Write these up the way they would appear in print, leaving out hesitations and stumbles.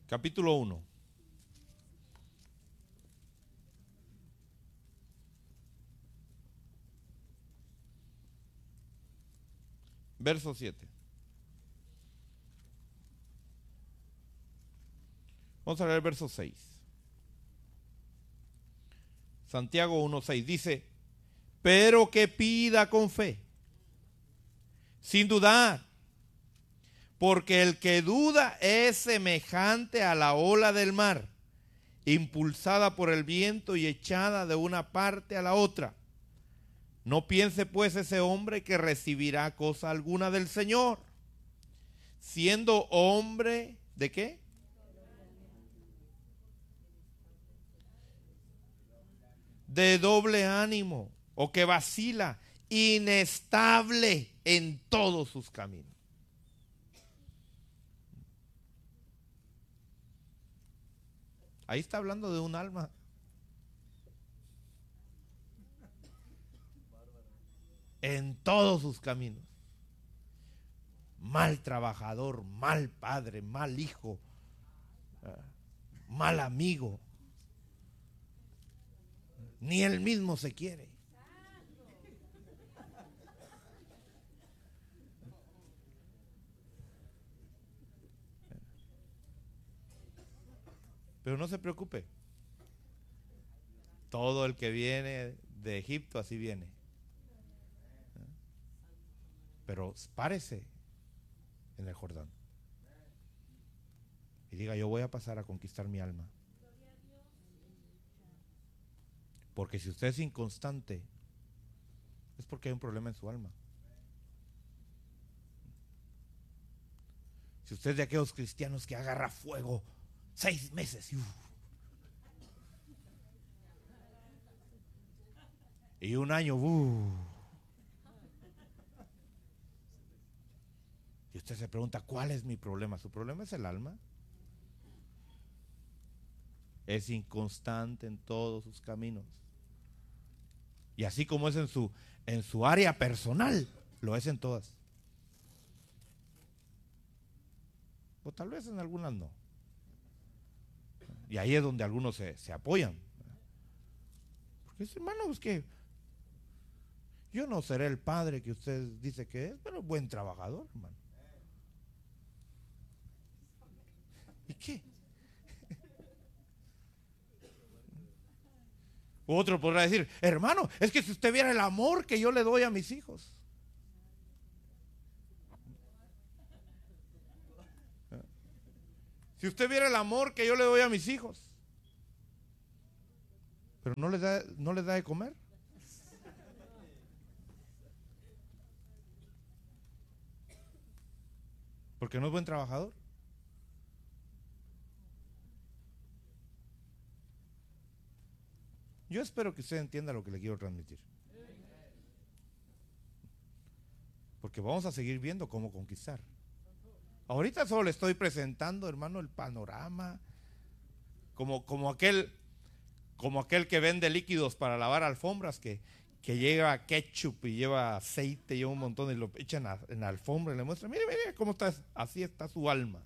capítulo 1. Verso 7. Vamos a leer el verso 6. Santiago 1:6 dice: pero que pida con fe, sin dudar, porque el que duda es semejante a la ola del mar, impulsada por el viento y echada de una parte a la otra. No piense pues ese hombre que recibirá cosa alguna del Señor, siendo hombre ¿de qué? De doble ánimo, o que vacila, inestable en todos sus caminos. Ahí está hablando de un alma en todos sus caminos. Mal trabajador, mal padre, mal hijo, mal amigo. Ni él mismo se quiere. Pero no se preocupe. Todo el que viene de Egipto así viene. Pero párese en el Jordán y diga: yo voy a pasar a conquistar mi alma. Porque si usted es inconstante, es porque hay un problema en su alma. Si usted es de aquellos cristianos que agarra fuego 6 meses y un año y usted se pregunta: ¿cuál es mi problema? Su problema es el alma. Es inconstante en todos sus caminos. Y así como es en su área personal, lo es en todas. O tal vez en algunas no. Y ahí es donde algunos se apoyan. Porque dice: hermano, es que yo no seré el padre que usted dice que es, pero buen trabajador, hermano. ¿Y qué? Otro podrá decir: hermano, es que si usted viera el amor que yo le doy a mis hijos. Si usted viera el amor que yo le doy a mis hijos, pero no les da de comer. Porque no es buen trabajador. Yo espero que usted entienda lo que le quiero transmitir. Porque vamos a seguir viendo cómo conquistar. Ahorita solo le estoy presentando, hermano, el panorama. Como aquel que vende líquidos para lavar alfombras, que lleva ketchup y lleva aceite y lleva un montón y lo echan en la alfombra y le muestra: mire, mire cómo está, así está su alma.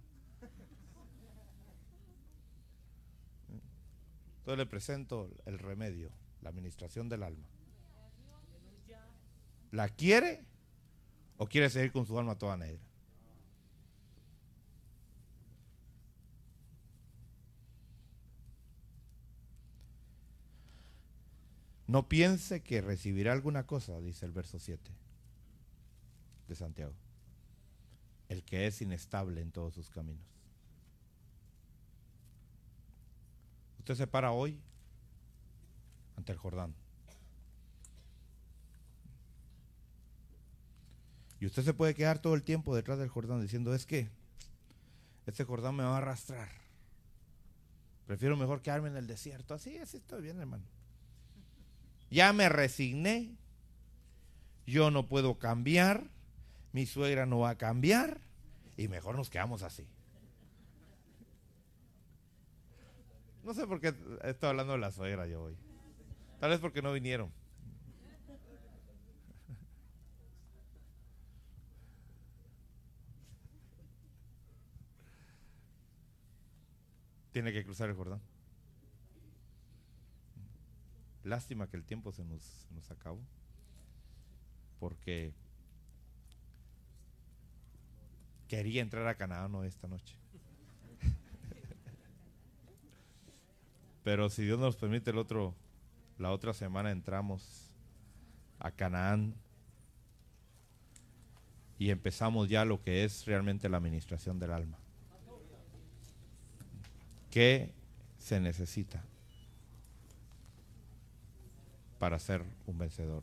Entonces le presento el remedio, la administración del alma. ¿La quiere o quiere seguir con su alma toda negra? No piense que recibirá alguna cosa, dice el verso 7 de Santiago, el que es inestable en todos sus caminos. Usted se para hoy ante el Jordán y usted se puede quedar todo el tiempo detrás del Jordán diciendo: es que este Jordán me va a arrastrar, prefiero mejor quedarme en el desierto. Así estoy bien, hermano. Ya me resigné, yo no puedo cambiar, mi suegra no va a cambiar y mejor nos quedamos así. No sé por qué estoy hablando de la suegra yo hoy. Tal vez porque no vinieron. tiene que cruzar el Jordán. Lástima que el tiempo se nos acabó, porque quería entrar a Canaán esta noche. Pero si Dios nos permite, la otra semana entramos a Canaán y empezamos ya lo que es realmente la administración del alma. ¿Qué se necesita para ser un vencedor?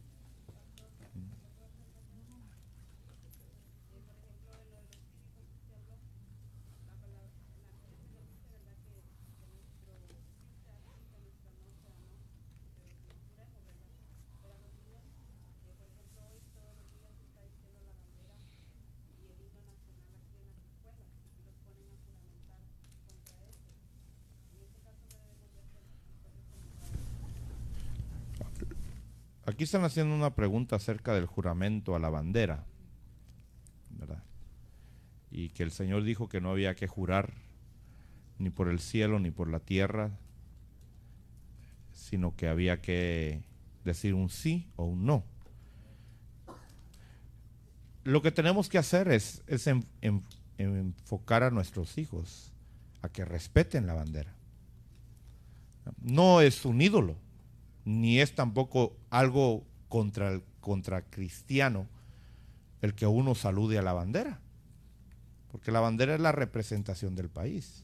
Aquí están haciendo una pregunta acerca del juramento a la bandera, ¿verdad? Y que el Señor dijo que no había que jurar ni por el cielo ni por la tierra, sino que había que decir un sí o un no. Lo que tenemos que hacer es enfocar a nuestros hijos a que respeten la bandera. No es un ídolo, ni es tampoco algo contra cristiano el que uno salude a la bandera, porque la bandera es la representación del país.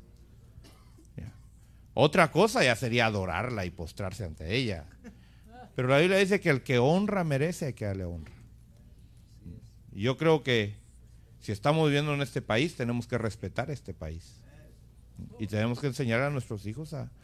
Otra cosa ya sería adorarla y postrarse ante ella, pero la Biblia dice que el que honra merece, hay que darle honra. Yo creo que si estamos viviendo en este país, tenemos que respetar este país y tenemos que enseñar a nuestros hijos a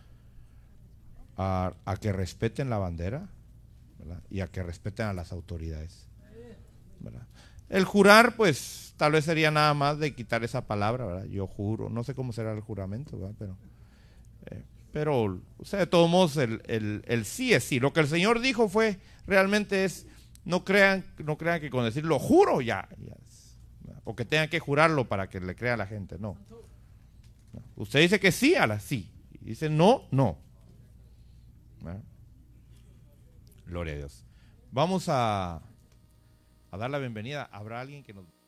que respeten la bandera, ¿verdad? Y a que respeten a las autoridades, ¿verdad? El jurar, pues tal vez sería nada más de quitar esa palabra, ¿verdad? Yo juro, no sé cómo será el juramento, ¿verdad? Pero o sea, de todos modos el sí es sí. Lo que el Señor dijo fue, realmente es, no crean que con decir lo juro ya o que tengan que jurarlo para que le crea a la gente, no. Usted dice que sí a la sí, y dice no, no. ¿Verdad? Gloria a Dios. Vamos a dar la bienvenida. ¿Habrá alguien que nos